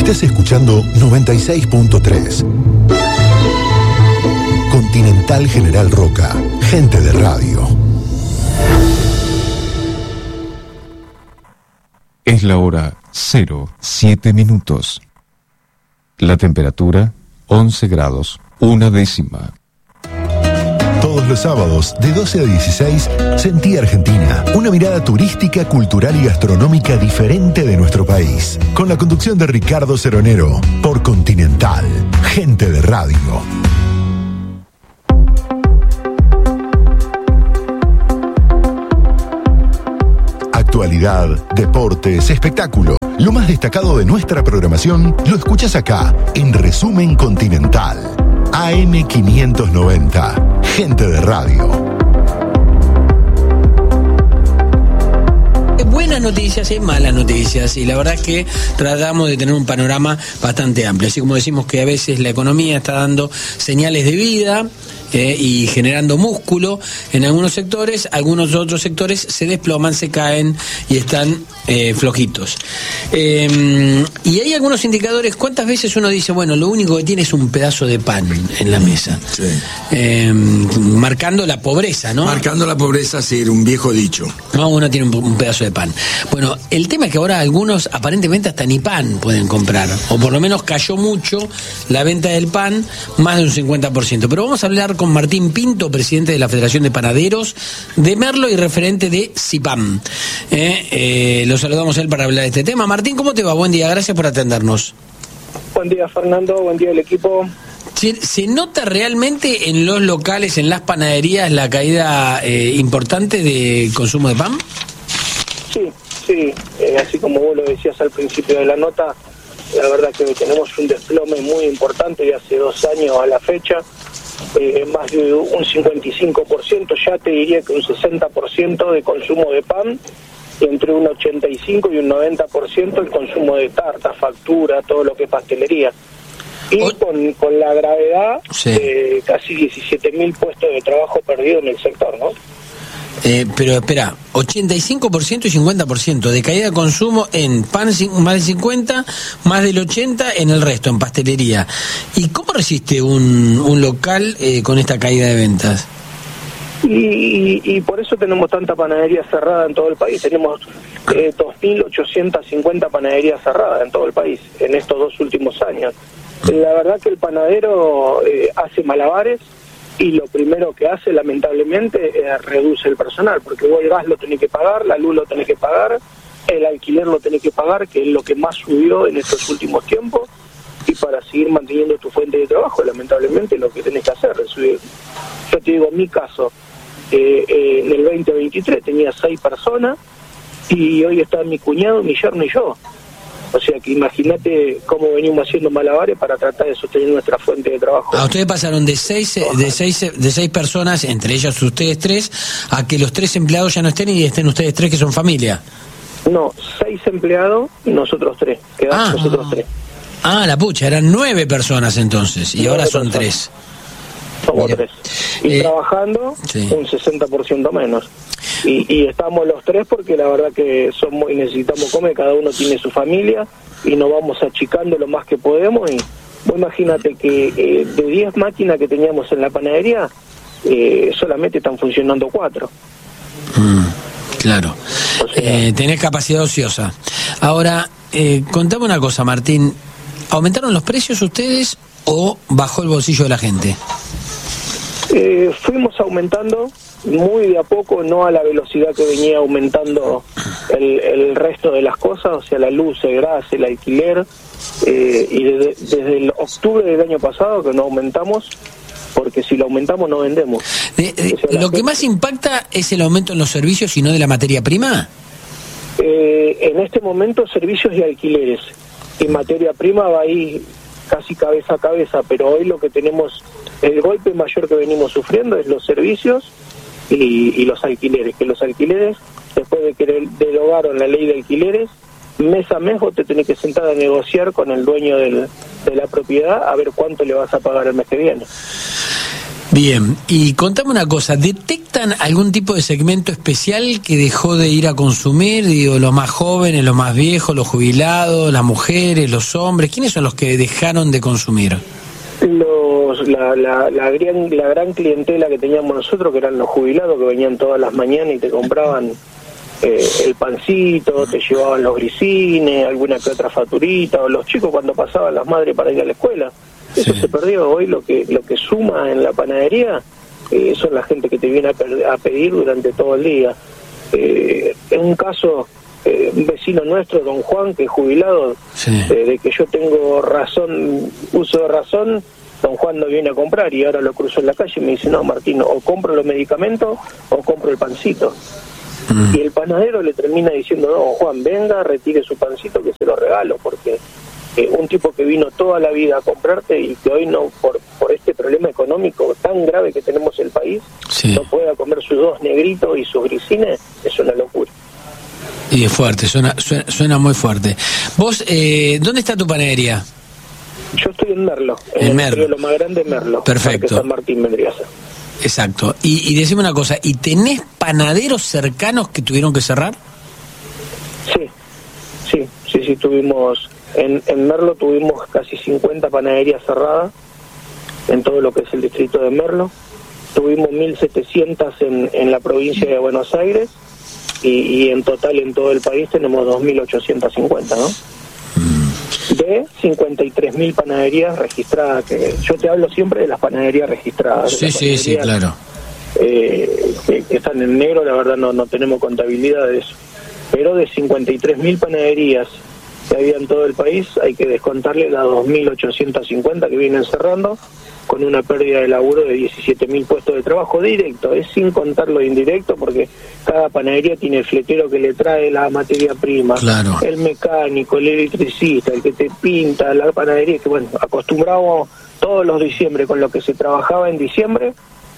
Estás escuchando 96.3. Continental General Roca, gente de radio. Es la hora 07:07. La temperatura 11 grados, 1 décima. Todos los sábados, de 12 a 16, Sentí Argentina. Una mirada turística, cultural y gastronómica diferente de nuestro país. Con la conducción de Ricardo Ceronero, por Continental, gente de radio. Actualidad, deportes, espectáculo. Lo más destacado de nuestra programación lo escuchas acá, en Resumen Continental. AM 590, gente de radio. Buenas noticias y malas noticias, y la verdad es que tratamos de tener un panorama bastante amplio, así como decimos que a veces la economía está dando señales de vida y generando músculo en algunos sectores, algunos otros sectores se desploman, se caen y están flojitos. Y hay algunos indicadores. ¿Cuántas veces uno dice, bueno, lo único que tiene es un pedazo de pan en la mesa? Sí. Marcando la pobreza, ¿no? Marcando la pobreza, sí, era un viejo dicho. No, uno tiene un pedazo de pan. Bueno, el tema es que ahora algunos aparentemente hasta ni pan pueden comprar, o por lo menos cayó mucho la venta del pan, más de un 50%. Pero vamos a hablar con Martín Pinto, presidente de la Federación de Panaderos de Merlo y referente de CIPAM. Lo saludamos a él para hablar de este tema. Martín, ¿cómo te va? Buen día, gracias por atendernos. Buen día, Fernando, buen día al equipo. ¿Se nota realmente en los locales, en las panaderías, la caída importante de consumo de pan? Sí, así como vos lo decías al principio de la nota, la verdad que tenemos un desplome muy importante de hace 2 años a la fecha, más de un 55%, ya te diría que un 60% de consumo de pan, y entre un 85 y un 90% el consumo de tarta, factura, todo lo que es pastelería. Y con la gravedad, sí, casi 17.000 puestos de trabajo perdidos en el sector, ¿no? Pero espera, 85% y 50% de caída de consumo en pan, más del 50, más del 80 en el resto, en pastelería. ¿Y cómo resiste un local con esta caída de ventas? Y por eso tenemos tanta panadería cerrada en todo el país. Tenemos 2.850 panaderías cerradas en todo el país en estos 2 últimos años. La verdad que el panadero hace malabares, y lo primero que hace, lamentablemente, es reduce el personal, porque vos el gas lo tenés que pagar, la luz lo tenés que pagar, el alquiler lo tenés que pagar, que es lo que más subió en estos últimos tiempos, y para seguir manteniendo tu fuente de trabajo, lamentablemente, lo que tenés que hacer es subir. Yo te digo, en mi caso, en el 2023 tenía 6 personas, y hoy están mi cuñado, mi yerno y yo. O sea que imagínate cómo venimos haciendo malabares para tratar de sostener nuestra fuente de trabajo. Ustedes pasaron de seis personas, entre ellas ustedes 3, a que los 3 empleados ya no estén y estén ustedes 3 que son familia. No, 6 empleados y nosotros 3. Quedamos nosotros 3. Ah, la pucha, eran 9 personas entonces, y ahora son 3. Somos 3. Y trabajando, sí, un 60% menos. Y estamos los 3 porque la verdad que somos y necesitamos comer, cada uno tiene su familia, y nos vamos achicando lo más que podemos. Y vos imagínate que de 10 máquinas que teníamos en la panadería, solamente están funcionando 4. Claro. O sea, tenés capacidad ociosa. Ahora, contame una cosa, Martín. ¿Aumentaron los precios ustedes o bajó el bolsillo de la gente? Fuimos aumentando muy de a poco, no a la velocidad que venía aumentando el resto de las cosas, o sea, la luz, el gas, el alquiler, y desde el octubre del año pasado que no aumentamos, porque si lo aumentamos no vendemos. ¿Lo que más impacta es el aumento en los servicios y no de la materia prima? En este momento servicios y alquileres, y materia prima va ahí casi cabeza a cabeza, pero hoy lo que tenemos, el golpe mayor que venimos sufriendo es los servicios y los alquileres, que los alquileres, después de que derogaron la ley de alquileres, mes a mes vos te tenés que sentar a negociar con el dueño de la propiedad a ver cuánto le vas a pagar el mes que viene. Bien, y contame una cosa, ¿detectan algún tipo de segmento especial que dejó de ir a consumir? Digo, los más jóvenes, los más viejos, los jubilados, las mujeres, los hombres, ¿quiénes son los que dejaron de consumir? La gran clientela que teníamos nosotros, que eran los jubilados que venían todas las mañanas y te compraban el pancito, te llevaban los grisines, alguna que otra facturita, o los chicos cuando pasaban las madres para ir a la escuela. Eso se perdió. Hoy lo que suma en la panadería son la gente que te viene a pedir durante todo el día. En un caso, un vecino nuestro, don Juan, que es jubilado, de que yo tengo uso de razón, don Juan no viene a comprar y ahora lo cruzo en la calle y me dice, no, Martín, o compro los medicamentos o compro el pancito. Y el panadero le termina diciendo, no, Juan, venga, retire su pancito que se lo regalo, porque un tipo que vino toda la vida a comprarte y que hoy no, por este problema económico tan grave que tenemos en el país, no pueda comer sus 2 negritos y sus grisines, es una locura. Y es fuerte, suena muy fuerte. Vos, ¿dónde está tu panadería? Yo estoy en Merlo, en Merlo. Lo más grande, Merlo. Perfecto. San Martín vendría a ser. Exacto. Y decime una cosa, ¿y tenés panaderos cercanos que tuvieron que cerrar? Sí, tuvimos, en Merlo tuvimos casi 50 panaderías cerradas, en todo lo que es el distrito de Merlo. Tuvimos 1.700 en la provincia de Buenos Aires, y en total en todo el país tenemos 2.850, ¿no? De 53.000 panaderías registradas, que yo te hablo siempre de las panaderías registradas. Sí, claro. Que están en negro, la verdad no tenemos contabilidad de eso. Pero de 53.000 panaderías que había en todo el país, hay que descontarle las 2.850 que vienen cerrando, con una pérdida de laburo de 17.000 puestos de trabajo directo, es sin contar lo indirecto, porque cada panadería tiene el fletero que le trae la materia prima, claro, el mecánico, el electricista, el que te pinta la panadería, que bueno, acostumbramos todos los diciembre con lo que se trabajaba en diciembre,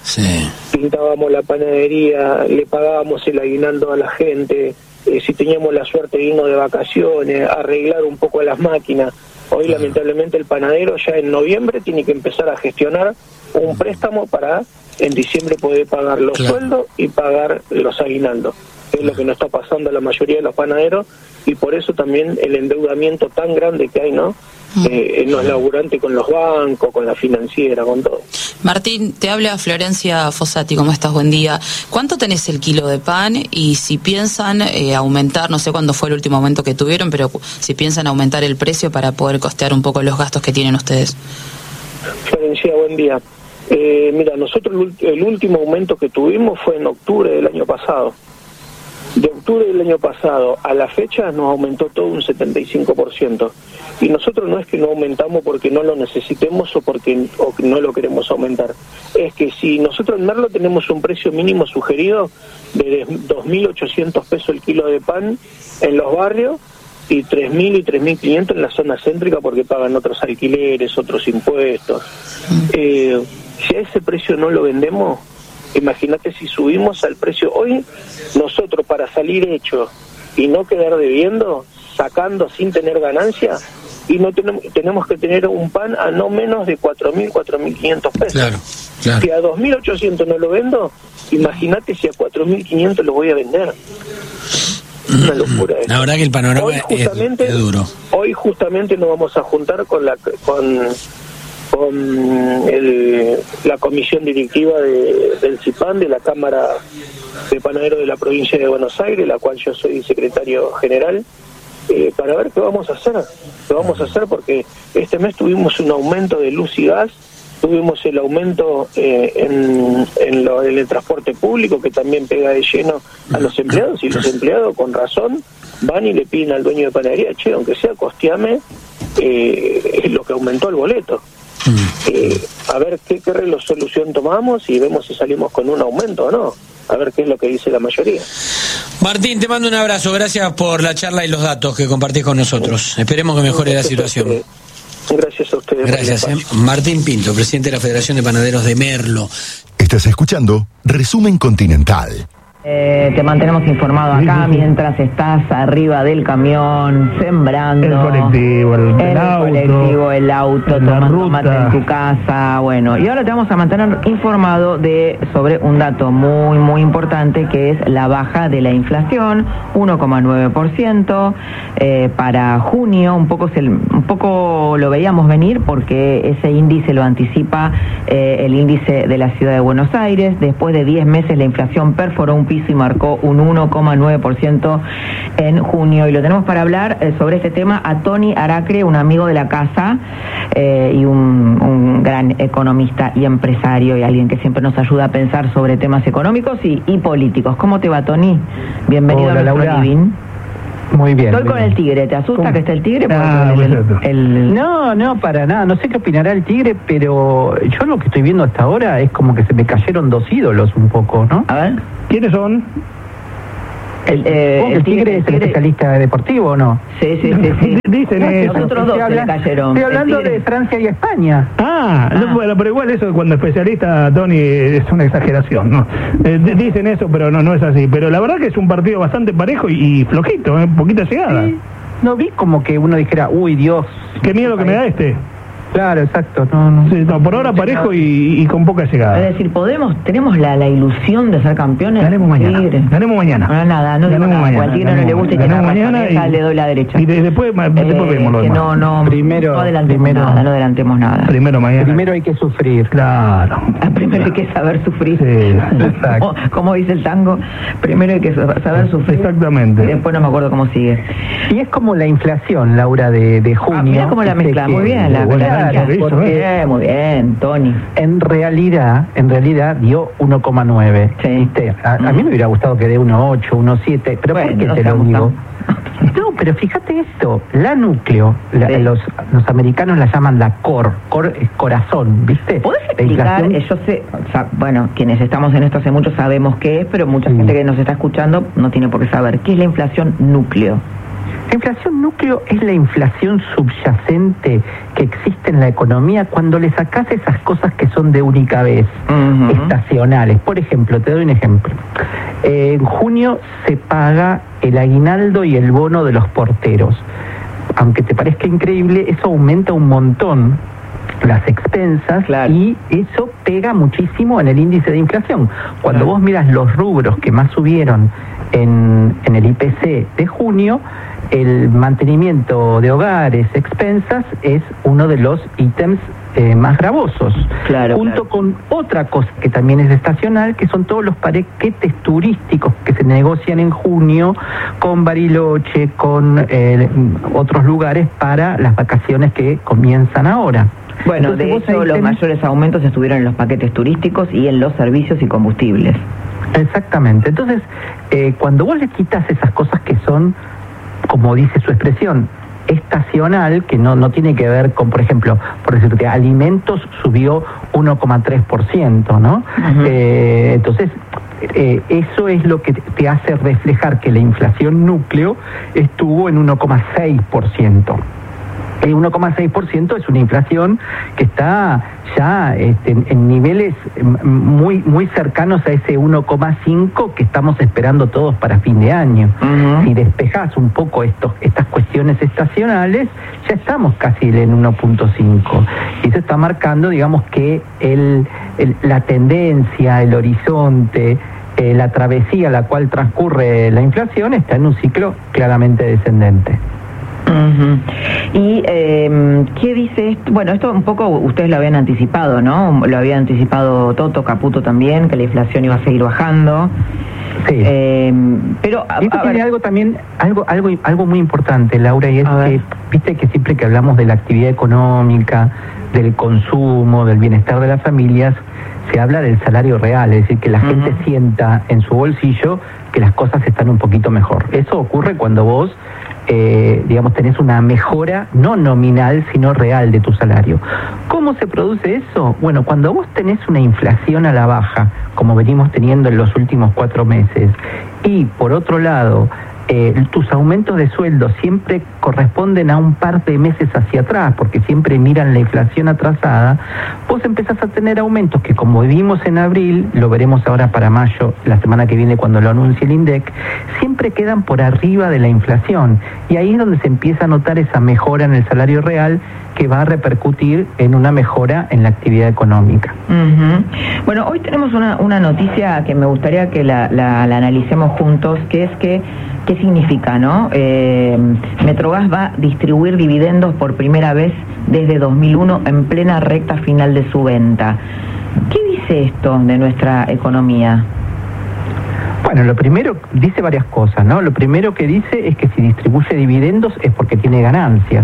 pintábamos la panadería, le pagábamos el aguinaldo a la gente, si teníamos la suerte de irnos de vacaciones, arreglar un poco las máquinas. Hoy lamentablemente el panadero ya en noviembre tiene que empezar a gestionar un préstamo para en diciembre poder pagar los sueldos y pagar los aguinaldos. Es lo que nos está pasando a la mayoría de los panaderos, y por eso también el endeudamiento tan grande que hay, ¿no? En los laburantes con los bancos, con la financiera, con todo. Martín, te habla Florencia Fossati, ¿cómo estás? Buen día. ¿Cuánto tenés el kilo de pan? Y si piensan aumentar, no sé cuándo fue el último aumento que tuvieron, pero si piensan aumentar el precio para poder costear un poco los gastos que tienen ustedes. Florencia, buen día. Mira, nosotros el último aumento que tuvimos fue en octubre del año pasado. De octubre del año pasado a la fecha nos aumentó todo un 75%. Y nosotros no es que no aumentamos porque no lo necesitemos o que no lo queremos aumentar. Es que si nosotros en Merlo tenemos un precio mínimo sugerido de 2.800 pesos el kilo de pan en los barrios y 3.000 y 3.500 en la zona céntrica porque pagan otros alquileres, otros impuestos. Si a ese precio no lo vendemos, imagínate si subimos al precio. Hoy nosotros para salir hecho y no quedar debiendo, sacando sin tener ganancia, y no tenemos que tener un pan a no menos de 4.000, 4.500 pesos. Claro. Si a 2.800 no lo vendo, imagínate si a 4.500 lo voy a vender. Una locura eso. La verdad que el panorama es duro. Hoy justamente nos vamos a juntar con la comisión directiva del CIPAN, de la Cámara de Panaderos de la provincia de Buenos Aires, la cual yo soy secretario general, para ver qué vamos a hacer. Porque este mes tuvimos un aumento de luz y gas, tuvimos el aumento en el transporte público, que también pega de lleno a los empleados, y los empleados con razón van y le piden al dueño de panadería, che, aunque sea costeame lo que aumentó el boleto. A ver qué solución tomamos y vemos si salimos con un aumento o no. A ver qué es lo que dice la mayoría. Martín, te mando un abrazo. Gracias por la charla y los datos que compartís con nosotros. Esperemos que mejore la situación. Gracias a ustedes. Gracias. Martín Pinto, presidente de la Federación de Panaderos de Merlo. Estás escuchando Resumen Continental. Te mantenemos informado acá mientras estás arriba del camión, sembrando. El colectivo, el auto, tomando mate en tu casa. Bueno, y ahora te vamos a mantener informado sobre un dato muy, muy importante, que es la baja de la inflación, 1,9% para junio. Un poco lo veíamos venir porque ese índice lo anticipa el índice de la ciudad de Buenos Aires. Después de 10 meses la inflación perforó un piso y marcó un 1,9% en junio. Y lo tenemos para hablar sobre este tema a Tony Aracre, un amigo de la casa y un gran economista y empresario, y alguien que siempre nos ayuda a pensar sobre temas económicos y políticos. ¿Cómo te va, Tony? Bienvenido. Hola, a nuestro Laura. living. Muy bien. Estoy con el tigre. ¿Te asusta ¿Cómo? que esté el tigre? No, para nada. No sé qué opinará el tigre, pero yo lo que estoy viendo hasta ahora es como que se me cayeron dos ídolos un poco, ¿no? A ver. ¿Quiénes son? ¿El tigre es el especialista deportivo o no? Sí. Dicen eso. Nosotros dos se le cayeron. Estoy hablando de Francia y España. No, bueno, pero igual eso cuando especialista, Tony, es una exageración, ¿no? Dicen eso, pero no es así. Pero la verdad que es un partido bastante parejo y flojito, poquita llegada. Sí. No vi como que uno dijera, uy, Dios. Qué miedo que me da este. Claro, exacto. No. Sí, por ahora parejo y con poca llegada. Es decir, tenemos la ilusión de ser campeones. Ganemos mañana. Tigre. Ganemos mañana. No, nada, no digo Ganemos nada. mañana. Al tigre no le gusta y tiene razón. Le doy la derecha. Y después vemos lo demás. No adelantemos nada, no adelantemos nada. Primero mañana. Primero hay que sufrir. Claro. Primero hay que saber sufrir. Sí, exacto. Como dice el tango, primero hay que saber sufrir. Exactamente. Y después no me acuerdo cómo sigue. Y es como la inflación, Laura, de junio. Mira cómo la mezcla, muy bien. Muy bien, Tony. En realidad dio 1,9. Sí. A mí me hubiera gustado que dé 1,8, 1,7, pero bueno, ¿por qué no te lo seamos digo? No, pero fíjate esto, la núcleo, los americanos la llaman la core es corazón, ¿viste? ¿Podés explicar? Yo sé, quienes estamos en esto hace mucho sabemos qué es, pero mucha gente que nos está escuchando no tiene por qué saber. ¿Qué es la inflación núcleo? La inflación núcleo es la inflación subyacente que existe en la economía cuando le sacás esas cosas que son de única vez, estacionales. Por ejemplo, te doy un ejemplo. En junio se paga el aguinaldo y el bono de los porteros. Aunque te parezca increíble, eso aumenta un montón las expensas, claro, y eso pega muchísimo en el índice de inflación. Cuando vos miras los rubros que más subieron en el IPC de junio, el mantenimiento de hogares, expensas, es uno de los ítems más gravosos. Claro, junto con otra cosa que también es estacional, que son todos los paquetes turísticos que se negocian en junio con Bariloche, con otros lugares para las vacaciones que comienzan ahora. Bueno, entonces, de hecho, los mayores aumentos estuvieron en los paquetes turísticos y en los servicios y combustibles. Exactamente. Entonces, cuando vos le quitas esas cosas que son, como dice su expresión, estacional, que no tiene que ver con, por ejemplo, por decirte, alimentos subió 1,3%, ¿no? Entonces, eso es lo que te hace reflejar que la inflación núcleo estuvo en 1,6%. El 1,6% es una inflación que está ya en niveles muy cercanos a ese 1,5 que estamos esperando todos para fin de año. Si despejás un poco estas cuestiones estacionales, ya estamos casi en 1,5. Y eso está marcando, digamos, que la tendencia, el horizonte, la travesía a la cual transcurre la inflación está en un ciclo claramente descendente. ¿Y qué dice esto? Bueno, esto un poco ustedes lo habían anticipado, ¿no? Lo había anticipado Toto, Caputo también, que la inflación iba a seguir bajando. Sí. Pero esto tiene algo también, algo muy importante, Laura, y es que, viste que siempre que hablamos de la actividad económica, del consumo, del bienestar de las familias, se habla del salario real, es decir, que la gente sienta en su bolsillo que las cosas están un poquito mejor. Eso ocurre cuando vos digamos, tenés una mejora no nominal, sino real de tu salario. ¿Cómo se produce eso? Bueno, cuando vos tenés una inflación a la baja, como venimos teniendo en los últimos 4 meses, y por otro lado, tus aumentos de sueldo siempre corresponden a un par de meses hacia atrás, porque siempre miran la inflación atrasada, vos empezás a tener aumentos que, como vimos en abril, lo veremos ahora para mayo, la semana que viene cuando lo anuncie el INDEC, siempre quedan por arriba de la inflación, y ahí es donde se empieza a notar esa mejora en el salario real, que va a repercutir en una mejora en la actividad económica. Bueno, hoy tenemos una noticia que me gustaría que la analicemos juntos, que es que ¿qué significa, no? Metrogas va a distribuir dividendos por primera vez desde 2001 en plena recta final de su venta. ¿Qué dice esto de nuestra economía? Bueno, lo primero, dice varias cosas, ¿no? Lo primero que dice es que si distribuye dividendos es porque tiene ganancias.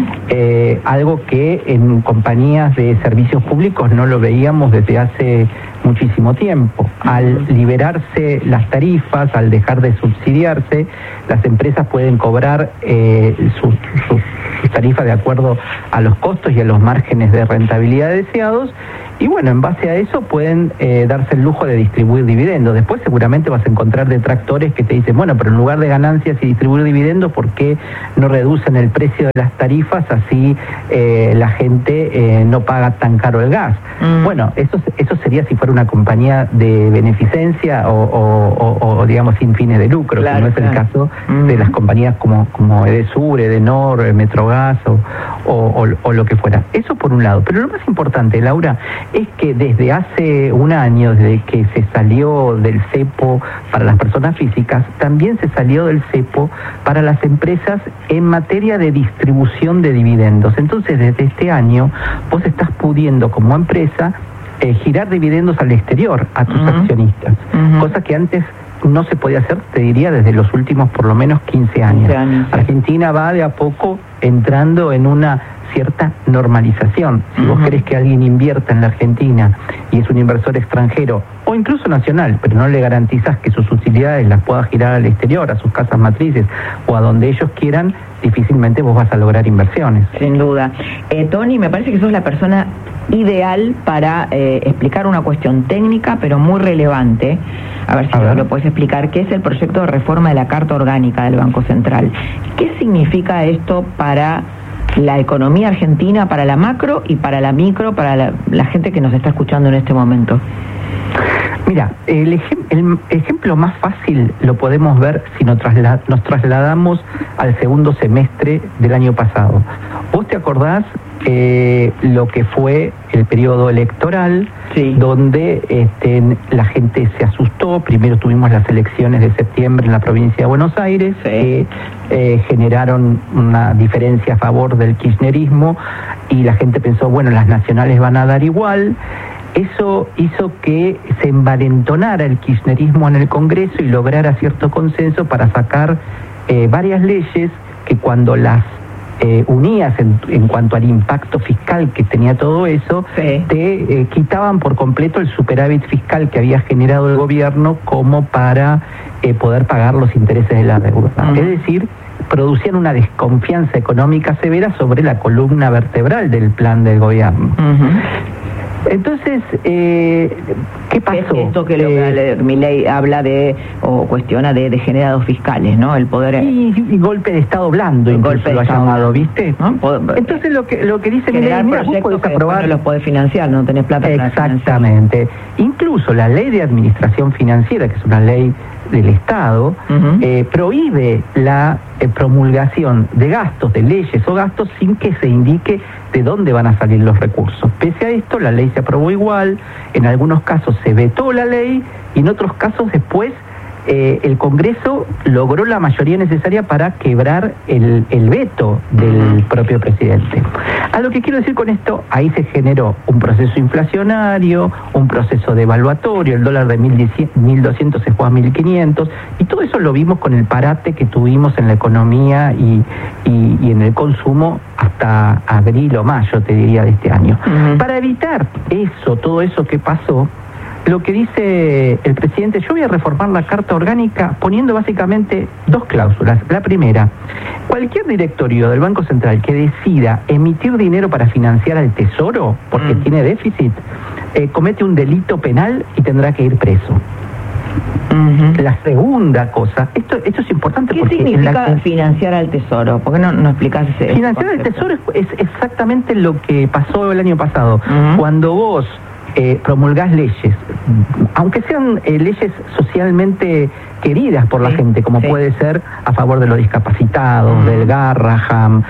Algo que en compañías de servicios públicos no lo veíamos desde hace muchísimo tiempo. Al liberarse las tarifas, al dejar de subsidiarse, las empresas pueden cobrar sus tarifas de acuerdo a los costos y a los márgenes de rentabilidad deseados, y bueno, en base a eso pueden darse el lujo de distribuir dividendos. Después seguramente vas a encontrar detractores que te dicen, bueno, pero en lugar de ganancias y distribuir dividendos, ¿por qué no reducen el precio de las tarifas? Así la gente no paga tan caro el gas. Bueno, eso sería si fuera una compañía de beneficencia o digamos sin fines de lucro, claro, que no es el caso de las compañías como Edesur, Edenor, Metrogas o lo que fuera. Eso por un lado. Pero lo más importante, Laura, es que desde hace un año, desde que se salió del cepo para las personas físicas, también se salió del cepo para las empresas en materia de distribución de dividendos. Entonces, desde este año, vos estás pudiendo como empresa girar dividendos al exterior a tus accionistas, cosa que antes no se podía hacer, te diría, desde los últimos por lo menos 15 años. Argentina va de a poco entrando en una cierta normalización. Si vos querés que alguien invierta en la Argentina y es un inversor extranjero o incluso nacional, pero no le garantizás que sus utilidades las pueda girar al exterior, a sus casas matrices o a donde ellos quieran, difícilmente vos vas a lograr inversiones. Sin duda. Tony, me parece que sos la persona ideal para explicar una cuestión técnica pero muy relevante. A ver si lo puedes explicar, ¿qué es el proyecto de reforma de la Carta Orgánica del Banco Central? ¿Qué significa esto para la economía argentina, para la macro y para la micro, para la gente que nos está escuchando en este momento? Mira, el ejemplo más fácil lo podemos ver si nos trasladamos al segundo semestre del año pasado. ¿Vos te acordás lo que fue el periodo electoral, donde la gente se asustó? Primero tuvimos las elecciones de septiembre en la provincia de Buenos Aires, que generaron una diferencia a favor del kirchnerismo, y la gente pensó, bueno, las nacionales van a dar igual. Eso hizo que se envalentonara el kirchnerismo en el Congreso y lograra cierto consenso para sacar varias leyes que, cuando las unías en cuanto al impacto fiscal que tenía todo eso, te quitaban por completo el superávit fiscal que había generado el gobierno como para poder pagar los intereses de la deuda. Es decir, producían una desconfianza económica severa sobre la columna vertebral del plan del gobierno. Entonces, ¿qué pasó? Es esto que Milei habla de, o cuestiona de degenerados fiscales, ¿no? El poder... Y golpe de Estado blando, incluso lo ha llamado, ¿viste? ¿No? Entonces lo que dice Milei, mira, vos podés aprobar... no los podés financiar, no tenés plata para financiar. Exactamente. Incluso la ley de administración financiera, que es una ley del Estado, prohíbe la promulgación de gastos, de leyes o gastos, sin que se indique de dónde van a salir los recursos. Pese a esto, la ley se aprobó igual, en algunos casos se vetó la ley y en otros casos después el Congreso logró la mayoría necesaria para quebrar el veto del propio presidente. A lo que quiero decir con esto, ahí se generó un proceso inflacionario, un proceso devaluatorio, el dólar de 1.200 se fue a 1.500, y todo eso lo vimos con el parate que tuvimos en la economía y en el consumo hasta abril o mayo, te diría, de este año. Para evitar todo eso que pasó, lo que dice el presidente, yo voy a reformar la Carta Orgánica poniendo básicamente dos cláusulas. La primera, cualquier directorio del Banco Central que decida emitir dinero para financiar al Tesoro porque tiene déficit, comete un delito penal y tendrá que ir preso. La segunda cosa, esto es importante. ¿Qué significa financiar al Tesoro? ¿Por qué no explicás ese Financiar al Tesoro es exactamente lo que pasó el año pasado. Cuando vos promulgás leyes, aunque sean leyes socialmente queridas por la gente, como puede ser a favor de los discapacitados, del Garraham,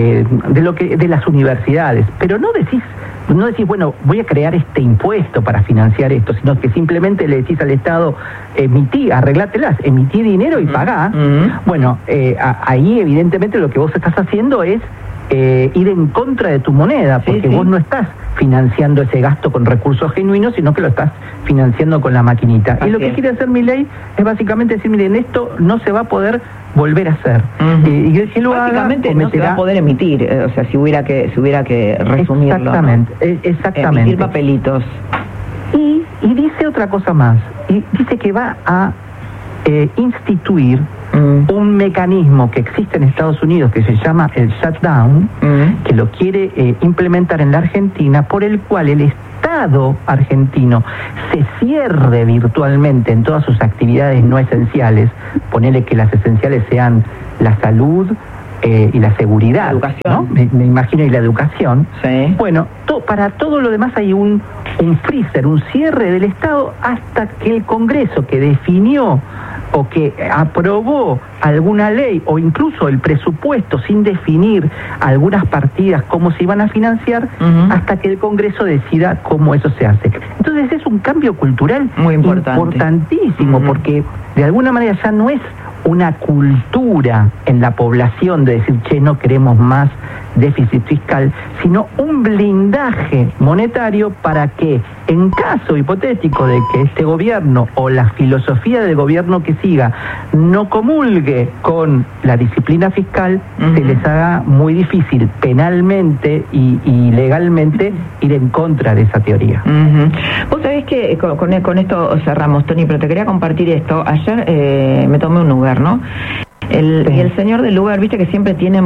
de las universidades, pero no decís, bueno, voy a crear este impuesto para financiar esto, sino que simplemente le decís al Estado, arreglátelas, emití dinero y pagá. Bueno, ahí evidentemente lo que vos estás haciendo es ir en contra de tu moneda, porque vos no estás financiando ese gasto con recursos genuinos, sino que lo estás financiando con la maquinita. Y lo que quiere hacer Milei es básicamente decir, miren, esto no se va a poder volver a hacer. Y el que lo básicamente haga, no se va a poder emitir, o sea, si hubiera que resumirlo. Exactamente. Emitir papelitos. Y dice otra cosa más, y dice que va a instituir un mecanismo que existe en Estados Unidos que se llama el shutdown, que lo quiere implementar en la Argentina, por el cual el Estado argentino se cierre virtualmente en todas sus actividades no esenciales, ponele que las esenciales sean la salud y la seguridad, la educación, ¿no? Me imagino, y la educación. Bueno, para todo lo demás hay un freezer, un cierre del Estado hasta que el Congreso, que definió o que aprobó alguna ley o incluso el presupuesto sin definir algunas partidas, cómo se iban a financiar, hasta que el Congreso decida cómo eso se hace. Entonces es un cambio cultural muy importantísimo, porque de alguna manera ya no es una cultura en la población de decir, che, no queremos más déficit fiscal, sino un blindaje monetario para que, en caso hipotético de que este gobierno o la filosofía del gobierno que siga no comulgue con la disciplina fiscal, se les haga muy difícil penalmente y legalmente ir en contra de esa teoría. Vos sabés que con esto cerramos, Tony, pero te quería compartir esto. Ayer me tomé un Uber, ¿no? Y el señor del Uber, viste que siempre tienen,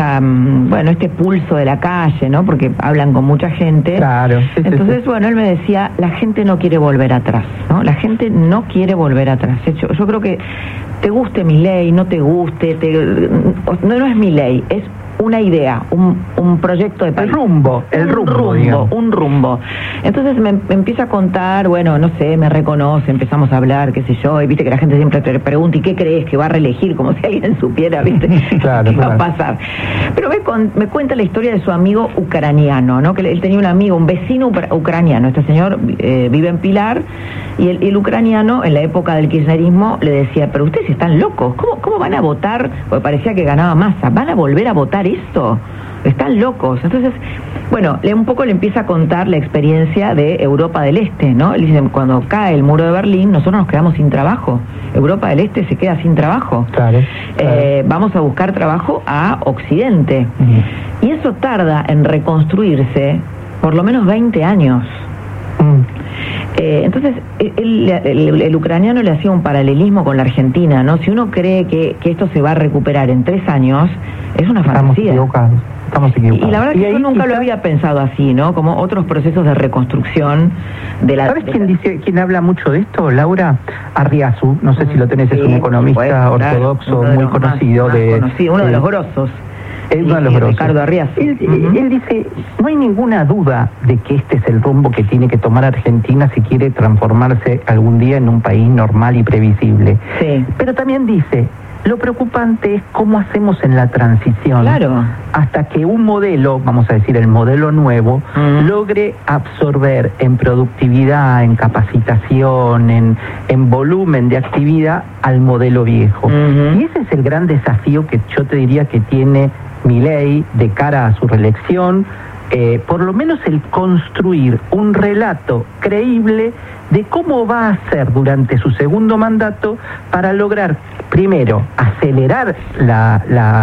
este pulso de la calle, ¿no? Porque hablan con mucha gente. Claro. Entonces, él me decía, la gente no quiere volver atrás, ¿no? La gente no quiere volver atrás. Yo creo que te guste Milei, no te guste, no es Milei, es una idea, un proyecto de país. Un rumbo. Entonces me empieza a contar, no sé, me reconoce, empezamos a hablar, qué sé yo, y viste que la gente siempre te pregunta, ¿y qué crees? ¿Que va a reelegir? Como si alguien supiera, viste, qué va a pasar. Pero me cuenta la historia de su amigo ucraniano, ¿no? Que él tenía un amigo, un vecino ucraniano. Este señor vive en Pilar, y el ucraniano, en la época del kirchnerismo, le decía, pero ustedes están locos, ¿cómo van a votar? Porque parecía que ganaba Massa, ¿van a volver a votar esto? Están locos. Entonces, un poco le empieza a contar la experiencia de Europa del Este, ¿no? Él dice, cuando cae el muro de Berlín, nosotros nos quedamos sin trabajo. Europa del Este se queda sin trabajo. Vamos a buscar trabajo a Occidente. Y eso tarda en reconstruirse por lo menos 20 años. Entonces, el ucraniano le hacía un paralelismo con la Argentina, ¿no? Si uno cree que esto se va a recuperar en 3 años, es una fantasía. Estamos equivocados. Y la verdad que yo nunca lo había pensado así, ¿no? Como otros procesos de reconstrucción de la... ¿Sabes quién habla mucho de esto, Laura? Arriazu, no sé si lo tenés, es un economista ortodoxo muy conocido. Uno de los grosos. Uno de los grosos. Ricardo Arriazu. Él dice, no hay ninguna duda de que este es el rumbo que tiene que tomar Argentina si quiere transformarse algún día en un país normal y previsible. Pero también dice, lo preocupante es cómo hacemos en la transición hasta que un modelo, vamos a decir el modelo nuevo, logre absorber en productividad, en capacitación, en volumen de actividad al modelo viejo. Y ese es el gran desafío que yo te diría que tiene Milei de cara a su reelección, por lo menos el construir un relato creíble de cómo va a hacer durante su segundo mandato para lograr, primero, acelerar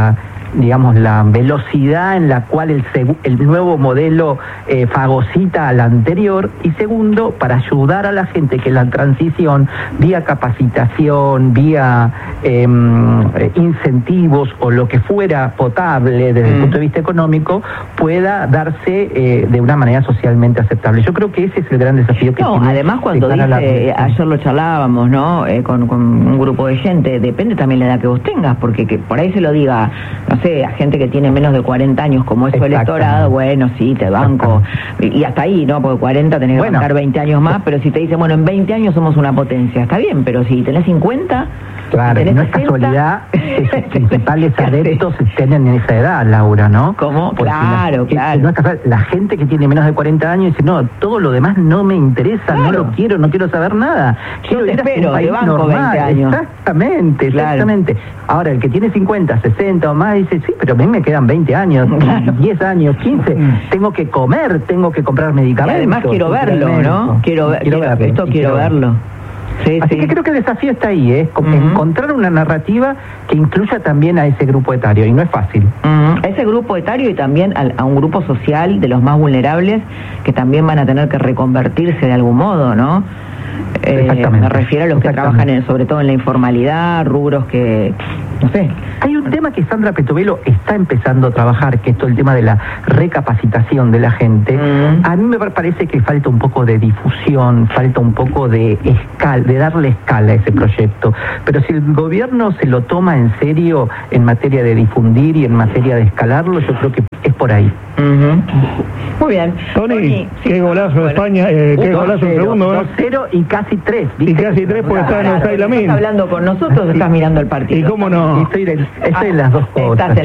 digamos, la velocidad en la cual el nuevo modelo fagocita al anterior, y segundo, para ayudar a la gente que la transición, vía capacitación, vía incentivos o lo que fuera potable desde el punto de vista económico, pueda darse de una manera socialmente aceptable. Yo creo que ese es el gran desafío que tiene. Además, cuando dice, ayer lo charlábamos, ¿no? Con un grupo de gente, depende también la edad que vos tengas, porque que por ahí se lo diga, no sé, a gente que tiene menos de 40 años, como es su electorado, bueno, sí, te banco, y hasta ahí, ¿no? Porque 40 tenés que bancar 20 años más, pero si te dicen, bueno, en 20 años somos una potencia, está bien, pero si tenés 50... Claro, no es casualidad que sus principales adeptos estén en esa edad, Laura, ¿no? ¿Cómo? Claro. No es casual. La gente que tiene menos de 40 años dice, no, todo lo demás no me interesa, no lo quiero, no quiero saber nada. Yo te espero, te banco normal. 20 años. Exactamente. Ahora, el que tiene 50, 60 o más dice, sí, pero a mí me quedan 20 años, 10 años, 15, tengo que comer, tengo que comprar medicamentos. Y además quiero verlo, ¿no? Quiero verlo. Sí, Así que creo que el desafío está ahí, encontrar una narrativa que incluya también a ese grupo etario, y no es fácil. A ese grupo etario y también a un grupo social de los más vulnerables que también van a tener que reconvertirse de algún modo, ¿no? Me refiero a los que trabajan sobre todo en la informalidad, rubros que, no sé. Hay un tema que Sandra Petovelo está empezando a trabajar, que es todo el tema de la recapacitación de la gente. A mí me parece que falta un poco de difusión, falta un poco de darle escala a ese proyecto. Pero si el gobierno se lo toma en serio en materia de difundir y en materia de escalarlo, yo creo que es por ahí. Muy bien. Tony, qué golazo de España, qué golazo en segundo. 2-0 y casi 3. Y casi 3 porque está en Osailamín. Estás hablando con nosotros, estás mirando el partido. ¿Y cómo no? Estoy en las dos cosas.